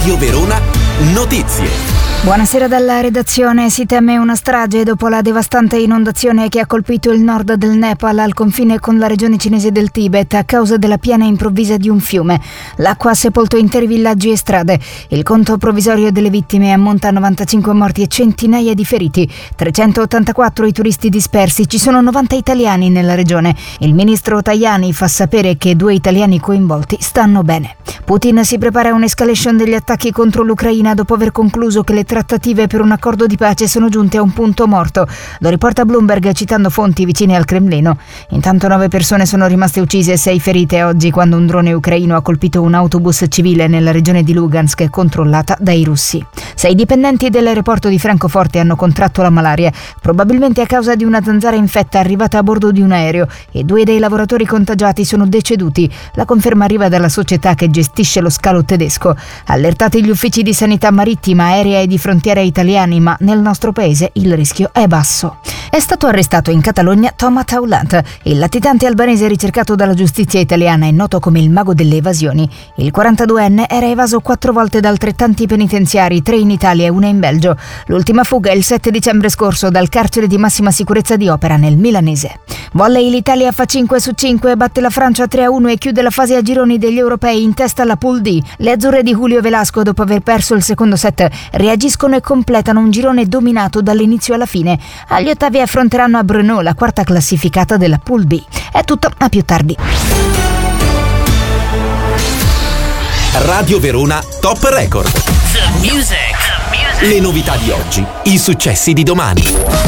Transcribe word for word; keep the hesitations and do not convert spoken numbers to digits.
Radio Verona Notizie. Buonasera dalla redazione. Si teme una strage dopo la devastante inondazione che ha colpito il nord del Nepal al confine con la regione cinese del Tibet a causa della piena improvvisa di un fiume. L'acqua ha sepolto interi villaggi e strade. Il conto provvisorio delle vittime ammonta a novantacinque morti e centinaia di feriti. trecentottantaquattro i turisti dispersi. Ci sono novanta italiani nella regione. Il ministro Tajani fa sapere che due italiani coinvolti stanno bene. Putin si prepara a un'escalation degli attacchi contro l'Ucraina dopo aver concluso che le trattative per un accordo di pace sono giunte a un punto morto. Lo riporta Bloomberg citando fonti vicine al Cremlino. Intanto nove persone sono rimaste uccise e sei ferite oggi quando un drone ucraino ha colpito un autobus civile nella regione di Lugansk controllata dai russi. Sei dipendenti dell'aeroporto di Francoforte hanno contratto la malaria, probabilmente a causa di una zanzara infetta arrivata a bordo di un aereo, e due dei lavoratori contagiati sono deceduti. La conferma arriva dalla società che gestisce lo scalo tedesco. Allertati gli uffici di sanità marittima, aerea e di frontiera italiani, ma nel nostro paese il rischio è basso. È stato arrestato in Catalogna Thomas Taulant, il latitante albanese ricercato dalla giustizia italiana e noto come il mago delle evasioni. Il quarantaduenne era evaso quattro volte da altrettanti penitenziari, tre in Italia e una in Belgio. L'ultima fuga il sette dicembre scorso dal carcere di massima sicurezza di Opera nel milanese. Volley, l'Italia fa cinque su cinque, batte la Francia tre a uno e chiude la fase a gironi degli europei in testa alla Pool D. Le azzurre di Julio Velasco, dopo aver perso il secondo set, reagiscono e completano un girone dominato dall'inizio alla fine. Agli ottavi affronteranno a Brno la quarta classificata della Pool B. È tutto, a più tardi. Radio Verona Top Record. The music. The music. Le novità di oggi, i successi di domani.